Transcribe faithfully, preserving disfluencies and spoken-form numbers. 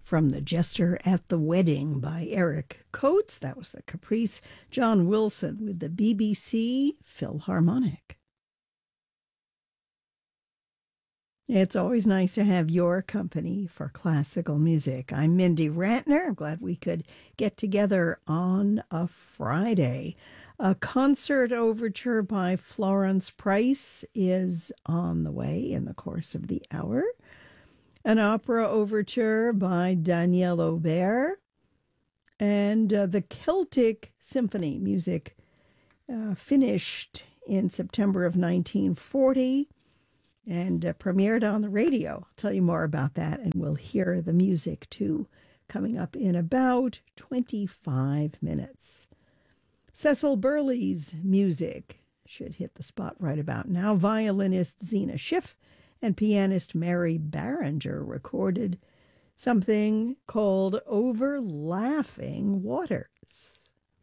From The Jester at the Wedding by Eric Coates. That was the Caprice. John Wilson with the B B C Philharmonic. It's always nice to have your company for classical music. I'm Mindy Rantner. I'm glad we could get together on a Friday. A concert overture by Florence Price is on the way in the course of the hour. An opera overture by Daniel Aubert. And uh, the Celtic Symphony music uh, finished in September of nineteen forty. And uh, premiered on the radio. I'll tell you more about that, and we'll hear the music too, coming up in about twenty-five minutes. Cecil Burley's music should hit the spot right about now. Violinist Zena Schiff and pianist Mary Barringer recorded something called Over Laughing Waters.